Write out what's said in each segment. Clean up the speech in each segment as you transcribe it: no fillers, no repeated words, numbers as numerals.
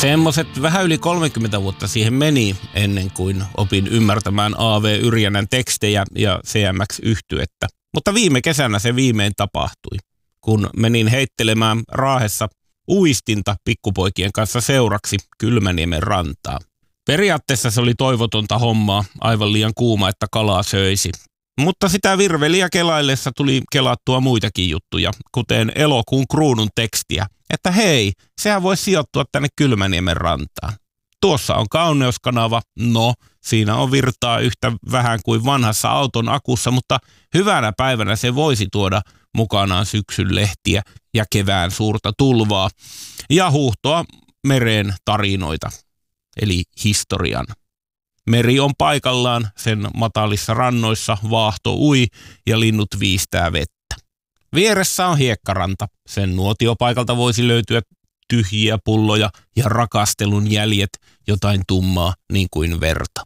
Semmoiset vähän yli 30 vuotta siihen meni ennen kuin opin ymmärtämään A.V. Yrjänän tekstejä ja CMX-yhtyettä. Mutta viime kesänä se viimein tapahtui, kun menin heittelemään Raahessa uistinta pikkupoikien kanssa seuraksi Kylmäniemen rantaa. Periaatteessa se oli toivotonta hommaa, aivan liian kuuma, että kalaa söisi. Mutta sitä virveliä kelaillessa tuli kelattua muitakin juttuja, kuten Elokuun kruunun tekstiä, että hei, sehän voi sijoittua tänne Kylmäniemen rantaan. Tuossa on kauneuskanava, no siinä on virtaa yhtä vähän kuin vanhassa auton akussa, mutta hyvänä päivänä se voisi tuoda mukanaan syksyn lehtiä ja kevään suurta tulvaa ja huuhtoa mereen tarinoita, eli historian. Meri on paikallaan, sen matalissa rannoissa vaahto ui ja linnut viistää vettä. Vieressä on hiekkaranta, sen nuotiopaikalta voisi löytyä tyhjiä pulloja ja rakastelun jäljet, jotain tummaa niin kuin verta.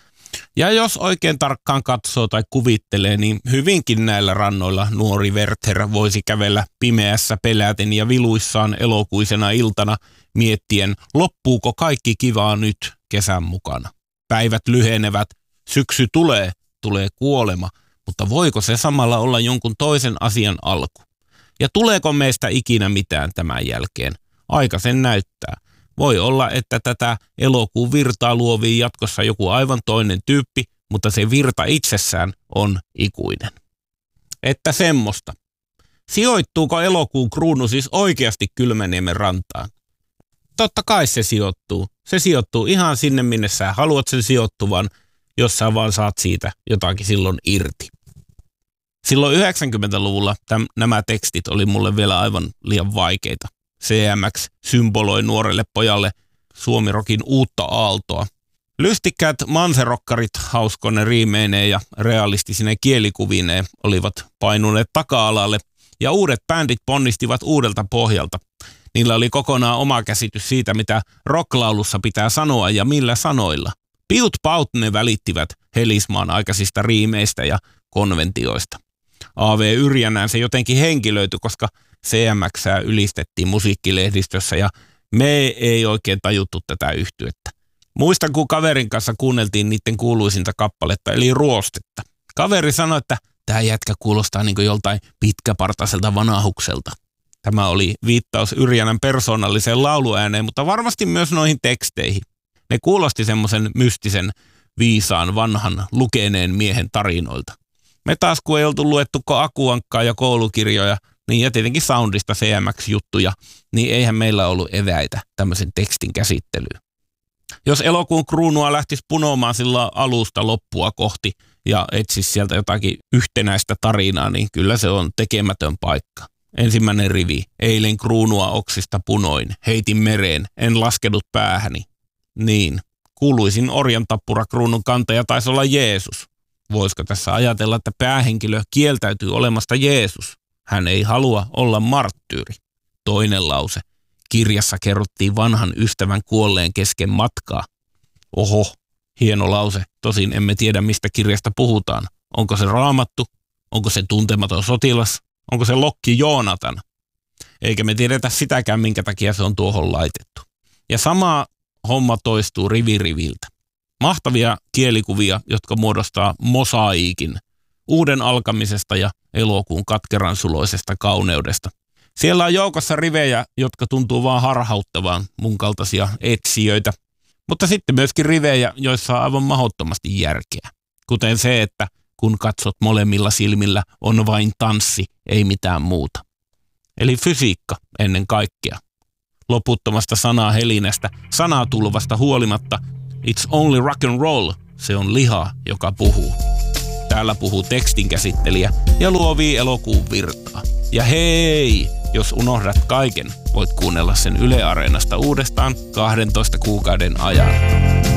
Ja jos oikein tarkkaan katsoo tai kuvittelee, niin hyvinkin näillä rannoilla nuori Werther voisi kävellä pimeässä peläten ja viluissaan elokuisena iltana miettien, loppuuko kaikki kivaa nyt kesän mukana. Päivät lyhenevät, syksy tulee kuolema, mutta voiko se samalla olla jonkun toisen asian alku? Ja tuleeko meistä ikinä mitään tämän jälkeen? Aika sen näyttää. Voi olla, että tätä elokuun virtaa luovii jatkossa joku aivan toinen tyyppi, mutta se virta itsessään on ikuinen. Että semmoista. Sijoittuuko elokuun kruunu siis oikeasti Kylmäniemen rantaan? Totta kai se sijoittuu. Se sijoittuu ihan sinne, minne sä haluat sen sijoittuvan, jos sä vaan saat siitä jotakin silloin irti. Silloin 90-luvulla nämä tekstit oli mulle vielä aivan liian vaikeita. CMX symboloi nuorelle pojalle suomirokin uutta aaltoa. Lystikkäät manserokkarit hauskone riimeineen ja realistisine kielikuvineen olivat painuneet taka-alalle ja uudet bändit ponnistivat uudelta pohjalta. Niillä oli kokonaan oma käsitys siitä, mitä rocklaulussa pitää sanoa ja millä sanoilla. Piut paut ne välittivät Helismaan aikaisista riimeistä ja konventioista. A.V. Yrjänään se jotenkin henkilöityi, koska CMX:ää ylistettiin musiikkilehdistössä ja me ei oikein tajuttu tätä yhtyettä. Muistan, kun kaverin kanssa kuunneltiin niiden kuuluisinta kappaletta, eli Ruostetta. Kaveri sanoi, että tämä jätkä kuulostaa niin kuin joltain pitkäpartaiselta vanahukselta. Tämä oli viittaus Yrjänän persoonalliseen lauluääneen, mutta varmasti myös noihin teksteihin. Ne kuulosti semmoisen mystisen, viisaan, vanhan, lukeneen miehen tarinoilta. Me taas, kun ei oltu luettuko Akuankkaa ja koulukirjoja, niin ja tietenkin Soundista CMX-juttuja, niin eihän meillä ollut eväitä tämmöisen tekstin käsittelyyn. Jos elokuun kruunua lähtisi punomaan sillä alusta loppua kohti ja etsisi sieltä jotakin yhtenäistä tarinaa, niin kyllä se on tekemätön paikka. Ensimmäinen rivi. Eilen kruunua oksista punoin. Heitin mereen. En laskenut päähäni. Niin. Kuuluisin orjantappurakruunun kantaja taisi olla Jeesus. Voisiko tässä ajatella, että päähenkilö kieltäytyy olemasta Jeesus? Hän ei halua olla marttyyri. Toinen lause. Kirjassa kerrottiin vanhan ystävän kuolleen kesken matkaa. Oho, hieno lause. Tosin emme tiedä, mistä kirjasta puhutaan. Onko se Raamattu? Onko se Tuntematon sotilas? Onko se Lokki Joonatan? Eikä me tiedetä sitäkään, minkä takia se on tuohon laitettu. Ja sama homma toistuu riviriviltä. Mahtavia kielikuvia, jotka muodostaa mosaiikin uuden alkamisesta ja elokuun katkeran suloisesta kauneudesta. Siellä on joukossa rivejä, jotka tuntuu vaan harhauttavan mun kaltaisia etsijöitä, mutta sitten myöskin rivejä, joissa on aivan mahdottomasti järkeä. Kuten se, että kun katsot molemmilla silmillä, on vain tanssi, ei mitään muuta. Eli fysiikka ennen kaikkea. Loputtomasta sanahelinästä, sanatulvasta huolimatta, it's only rock and roll, se on liha, joka puhuu. Täällä puhuu tekstinkäsittelijä ja luovii elokuun virtaa. Ja hei, jos unohdat kaiken, voit kuunnella sen Yle Areenasta uudestaan 12 kuukauden ajan.